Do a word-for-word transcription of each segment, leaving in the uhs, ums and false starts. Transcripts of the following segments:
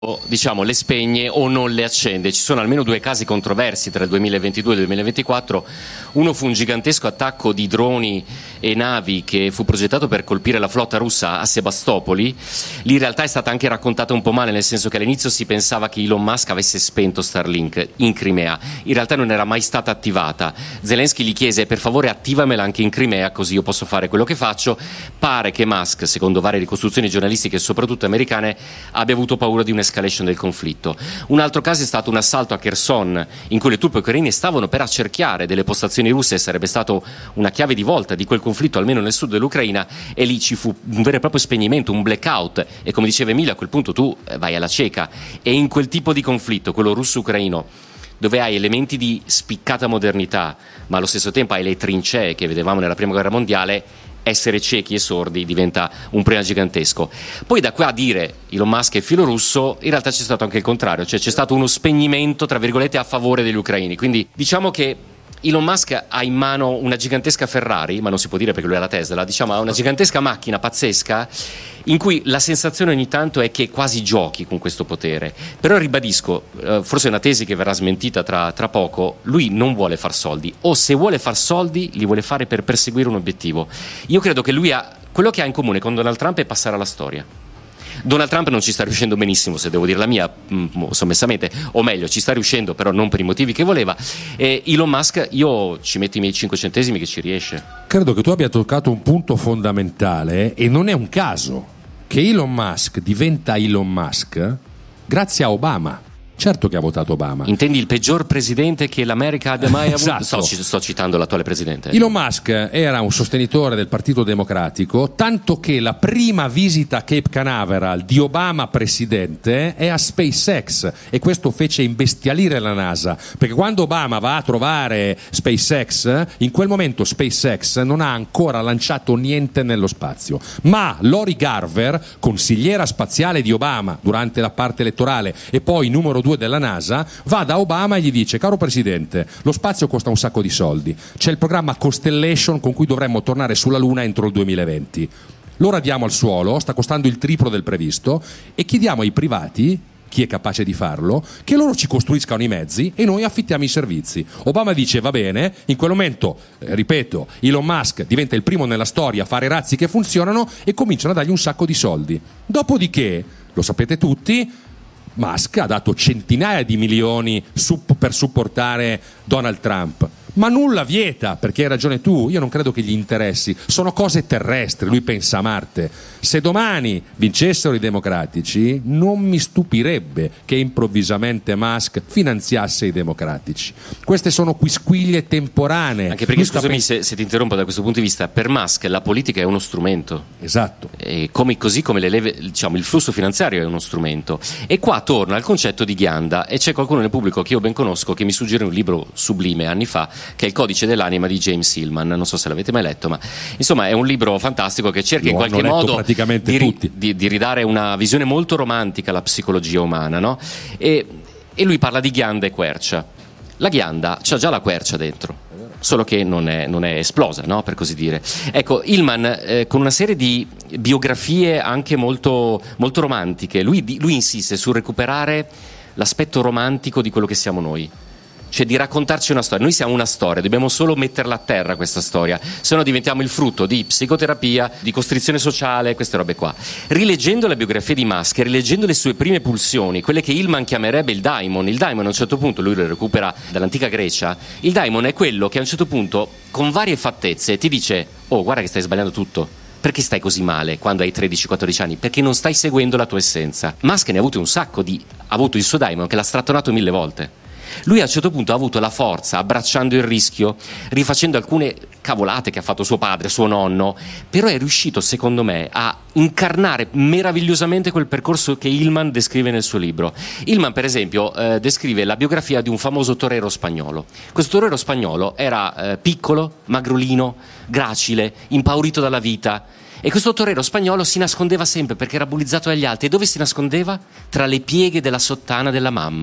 diciamo le spegne o non le accende. Ci sono almeno due casi controversi tra il duemilaventidue e il duemilaventiquattro. Uno fu un gigantesco attacco di droni e navi che fu progettato per colpire la flotta russa a Sebastopoli. Lì in realtà è stata anche raccontata un po' male, nel senso che all'inizio si pensava che Elon Musk avesse spento Starlink in Crimea. In realtà non era mai stata attivata. Zelensky gli chiese: per favore attivamela anche in Crimea, così io posso fare quello che faccio. Pare che Musk, secondo varie ricostruzioni giornalistiche soprattutto americane, abbia avuto paura di un escalation del conflitto. Un altro caso è stato un assalto a Kherson, in cui le truppe ucraine stavano per accerchiare delle postazioni russe, e sarebbe stato una chiave di volta di quel conflitto, almeno nel sud dell'Ucraina, e lì ci fu un vero e proprio spegnimento, un blackout, e come diceva Emilio, a quel punto tu vai alla cieca. E in quel tipo di conflitto, quello russo-ucraino, dove hai elementi di spiccata modernità, ma allo stesso tempo hai le trincee che vedevamo nella prima guerra mondiale, essere ciechi e sordi diventa un problema gigantesco. Poi da qua a dire Elon Musk è filo russo, in realtà c'è stato anche il contrario, cioè c'è stato uno spegnimento tra virgolette a favore degli ucraini. Quindi diciamo che Elon Musk ha in mano una gigantesca Ferrari, ma non si può dire perché lui è la Tesla, diciamo ha una gigantesca macchina pazzesca in cui la sensazione ogni tanto è che quasi giochi con questo potere. Però ribadisco, eh, forse è una tesi che verrà smentita tra, tra poco, lui non vuole far soldi, o se vuole far soldi li vuole fare per perseguire un obiettivo. Io credo che lui ha, quello che ha in comune con Donald Trump è passare alla storia. Donald Trump non ci sta riuscendo benissimo, se devo dire la mia, mh, sommessamente, o meglio, ci sta riuscendo, però non per i motivi che voleva. E Elon Musk, io ci metto i miei cinque centesimi che ci riesce. Credo che tu abbia toccato un punto fondamentale, e non è un caso che Elon Musk diventa Elon Musk grazie a Obama. Certo che ha votato Obama. Intendi il peggior presidente che l'America abbia mai avuto? Esatto. Sto, sto citando l'attuale presidente. Elon Musk era un sostenitore del Partito Democratico, tanto che la prima visita a Cape Canaveral di Obama presidente è a SpaceX, e questo fece imbestialire la NASA, perché quando Obama va a trovare SpaceX, in quel momento SpaceX non ha ancora lanciato niente nello spazio, ma Lori Garver, consigliera spaziale di Obama durante la parte elettorale e poi numero due della NASA, va da Obama e gli dice: caro presidente, lo spazio costa un sacco di soldi, c'è il programma Constellation con cui dovremmo tornare sulla Luna entro il duemilaventi, lo radiamo al suolo, sta costando il triplo del previsto, e chiediamo ai privati, chi è capace di farlo, che loro ci costruiscano i mezzi e noi affittiamo i servizi. Obama dice: va bene. In quel momento, eh, ripeto, Elon Musk diventa il primo nella storia a fare razzi che funzionano e cominciano a dargli un sacco di soldi. Dopodiché, lo sapete tutti, Musk ha dato centinaia di milioni per supportare Donald Trump, ma nulla vieta, perché hai ragione tu, io non credo che gli interessi, sono cose terrestri, lui pensa a Marte. Se domani vincessero i democratici, non mi stupirebbe che improvvisamente Musk finanziasse i democratici. Queste sono quisquiglie temporanee. Anche perché, scusami pens- se, se ti interrompo, da questo punto di vista, per Musk la politica è uno strumento. Esatto. E come, così come le leve, diciamo, il flusso finanziario è uno strumento. E qua torna al concetto di ghianda, e c'è qualcuno nel pubblico che io ben conosco che mi suggerì un libro sublime anni fa, che è Il codice dell'anima di James Hillman. Non so se l'avete mai letto, ma insomma è un libro fantastico che cerca Lo in qualche modo di, tutti. Di, di ridare una visione molto romantica alla psicologia umana, no? E, e lui parla di ghianda e quercia. La ghianda c'ha già la quercia dentro, solo che non è, non è esplosa, no? Per così dire. Ecco, Hillman, eh, con una serie di biografie anche molto, molto romantiche, lui, lui insiste su recuperare l'aspetto romantico di quello che siamo noi. Cioè di raccontarci una storia. Noi siamo una storia, dobbiamo solo metterla a terra questa storia, se no diventiamo il frutto di psicoterapia, di costrizione sociale, queste robe qua. Rileggendo la biografia di Musk, rileggendo le sue prime pulsioni, quelle che Hillman chiamerebbe il daimon, il daimon a un certo punto, lui lo recupera dall'antica Grecia, il daimon è quello che a un certo punto, con varie fattezze, ti dice: oh, guarda che stai sbagliando tutto. Perché stai così male quando hai tredici quattordici anni? Perché non stai seguendo la tua essenza. Musk ne ha avuto un sacco di... ha avuto il suo daimon che l'ha strattonato mille volte. Lui a un certo punto ha avuto la forza, abbracciando il rischio, rifacendo alcune cavolate che ha fatto suo padre, suo nonno, però è riuscito, secondo me, a incarnare meravigliosamente quel percorso che Hillman descrive nel suo libro. Hillman, per esempio, eh, descrive la biografia di un famoso torero spagnolo. Questo torero spagnolo era eh, piccolo, magrolino, gracile, impaurito dalla vita. E questo torero spagnolo si nascondeva sempre perché era bullizzato dagli altri. E dove si nascondeva? Tra le pieghe della sottana della mamma.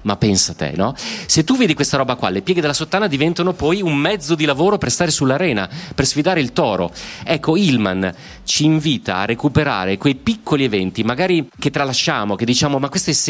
Ma pensa te, no? Se tu vedi questa roba qua, le pieghe della sottana diventano poi un mezzo di lavoro per stare sull'arena, per sfidare il toro. Ecco, Hillman ci invita a recuperare quei piccoli eventi, magari che tralasciamo, che diciamo ma questo è